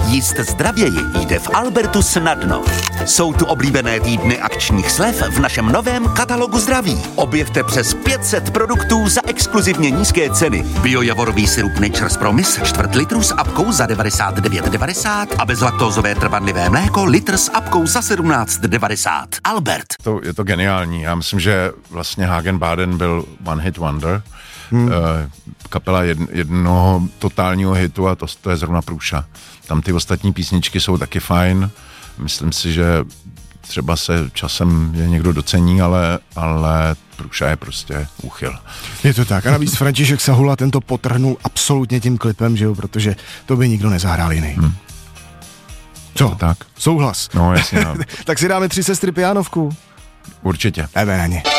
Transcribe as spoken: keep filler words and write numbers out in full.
Jíst zdravěji jde v Albertu snadno. Jsou tu oblíbené týdny akčních slev v našem novém katalogu zdraví. Objevte přes pět set produktů za exkluzivně nízké ceny. Biojavorový sirup Nature's Promise čtvrt litru s apkou za devadesát devět devadesát a bezlaktózové trvanlivé mléko litr s apkou za sedmnáct devadesát. Albert. To, je to geniální. Já myslím, že vlastně Hagen-Baden byl one hit wonder. Hmm. Kapela jedn, jednoho totálního hitu a to, to je zrovna Průša. Tam ty ostatní písničky jsou taky fajn. Myslím si, že třeba se časem je někdo docení, ale, ale Průša je prostě úchyl. Je to tak. A navíc František Sahula tento potrhnul absolutně tím klipem, že jo, protože to by nikdo nezahrál jiný. Hmm. Co? Tak. Souhlas. No jasně. No. Tak si dáme Tři sestry pianovku. Určitě. Jdeme na ně.